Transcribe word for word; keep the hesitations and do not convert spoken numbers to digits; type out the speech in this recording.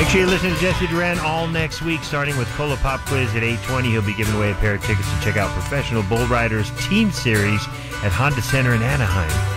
Make sure you listen to Jesse Duran all next week, starting with Cola Pop Quiz at eight twenty. He'll be giving away a pair of tickets to check out Professional Bull Riders Team Series at Honda Center in Anaheim.